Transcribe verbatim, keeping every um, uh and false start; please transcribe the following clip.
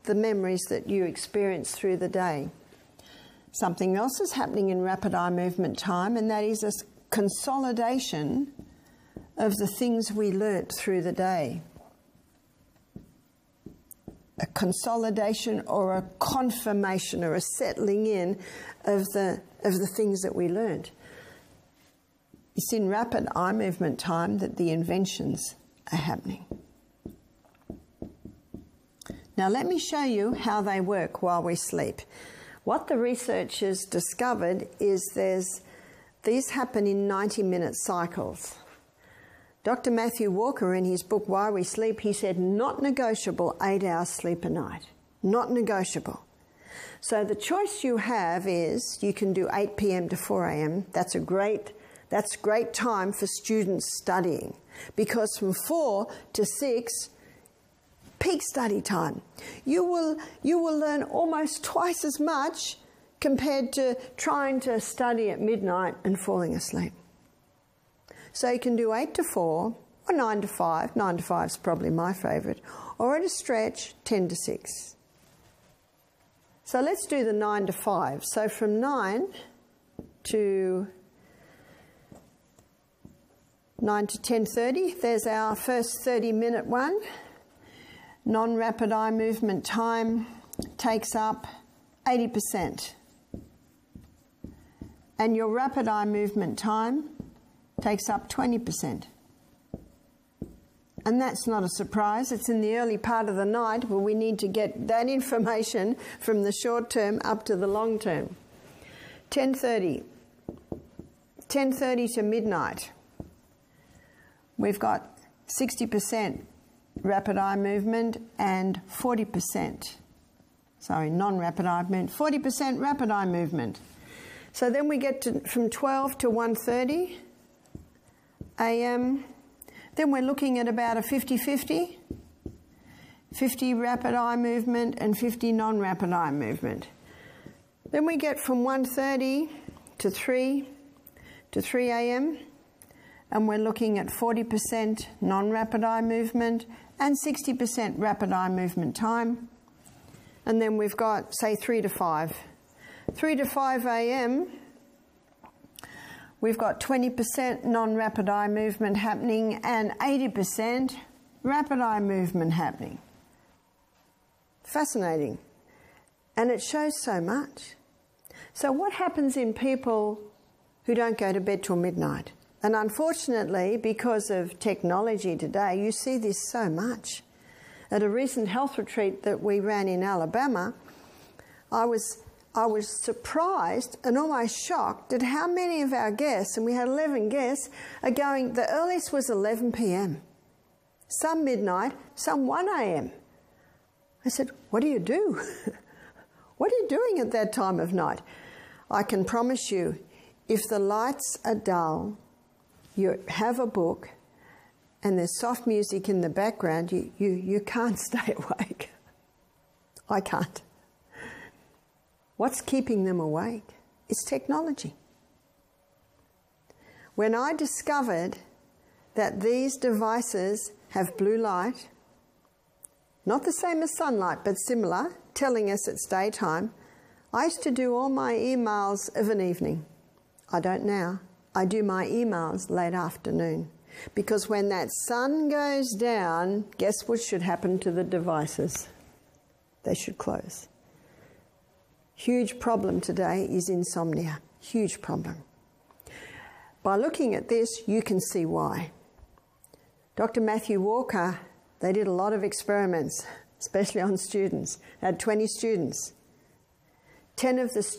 the memories that you experience through the day. Something else is happening in rapid eye movement time, and that is a consolidation of the things we learnt through the day. A consolidation or a confirmation or a settling in of the of the things that we learnt. It's in rapid eye movement time that the inventions are happening. Now let me show you how they work while we sleep. What the researchers discovered is there's these happen in ninety minute cycles. Doctor Matthew Walker, in his book Why We Sleep, he said not negotiable eight hours sleep a night. Not negotiable. So the choice you have is you can do eight p m to four a m That's a great, that's great time for students studying, because from four to six, peak study time. You will, you will learn almost twice as much compared to trying to study at midnight and falling asleep. So you can do eight to four, or nine to five. nine to five is probably my favourite. Or at a stretch, ten to six. So let's do the nine to five. So from nine to nine to ten thirty, there's our first thirty minute one. Non-rapid eye movement time takes up eighty percent. And your rapid eye movement time takes up twenty percent. And that's not a surprise. It's in the early part of the night where we need to get that information from the short term up to the long term. ten thirty. ten thirty to midnight. We've got sixty percent rapid eye movement and forty percent, sorry, non-rapid eye movement, forty percent rapid eye movement. So then we get to from twelve to one thirty a m Then we're looking at about a fifty fifty, fifty rapid eye movement and fifty non-rapid eye movement. Then we get from one thirty to three to three a m and we're looking at forty percent non-rapid eye movement and sixty percent rapid eye movement time. And then we've got, say, three to five. three to five a m, we've got twenty percent non-rapid eye movement happening and eighty percent rapid eye movement happening. Fascinating. And it shows so much. So what happens in people who don't go to bed till midnight? And unfortunately, because of technology today, you see this so much. At a recent health retreat that we ran in Alabama, I was I was surprised and almost shocked at how many of our guests, and we had eleven guests, are going, the earliest was eleven p m Some midnight, some one a m I said, what do you do? What are you doing at that time of night? I can promise you, if the lights are dull, you have a book, and there's soft music in the background, you, you, you can't stay awake. I can't. What's keeping them awake? It's technology. When I discovered that these devices have blue light, not the same as sunlight, but similar, telling us it's daytime, I used to do all my emails of an evening. I don't now. I do my emails late afternoon. Because when that sun goes down, guess what should happen to the devices? They should close. Huge problem today is insomnia. Huge problem. By looking at this, you can see why. Doctor Matthew Walker, they did a lot of experiments, especially on students. They had twenty students. ten of the